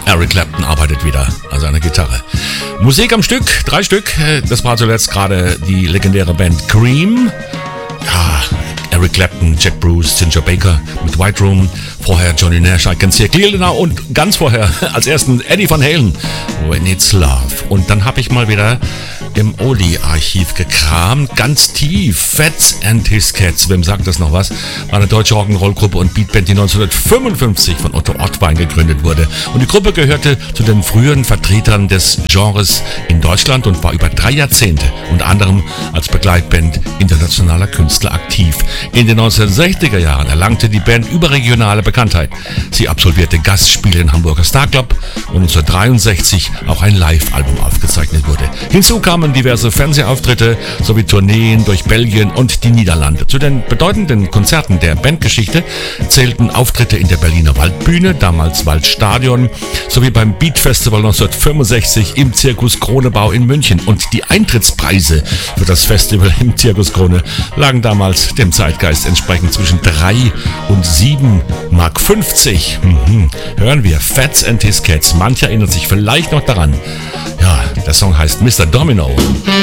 Eric Clapton arbeitet wieder an seiner Gitarre. Musik am Stück, 3 Stück. Das war zuletzt gerade die legendäre Band Cream. Ja, Eric Clapton, Jack Bruce, Ginger Baker mit White Room. Vorher Johnny Nash, I Can See It Clearly Now. Und ganz vorher als ersten Eddie Van Halen, When It's Love. Und dann habe ich mal wieder im Oldie-Archiv gekramt, ganz tief. Fats and His Cats, wem sagt das noch was? War eine deutsche Rock'n'Roll-Gruppe und Beatband, die 1955 von Otto Ottwein gegründet wurde. Und die Gruppe gehörte zu den frühen Vertretern des Genres in Deutschland und war über 3 Jahrzehnte unter anderem als Begleitband internationaler Künstler aktiv. In den 1960er Jahren erlangte die Band überregionale Bekanntheit. Sie absolvierte Gastspiele im Hamburger Star Club und 1963 auch ein Live-Album aufgezeichnet wurde. Hinzu kamen diverse Fernsehauftritte sowie Tourneen durch Belgien und die Niederlande. Zu den bedeutenden Konzerten der Bandgeschichte zählten Auftritte in der Berliner Waldbühne, damals Waldstadion, sowie beim Beat Festival 1965 im Zirkus Kronebau in München. Und die Eintrittspreise für das Festival im Zirkus Krone lagen damals dem Zeitgeist entsprechend zwischen 3 und 7,50 Mark. Hören wir Fats and His Cats. Mancher erinnert sich vielleicht noch daran. Ja, der Song heißt Mr. Domino.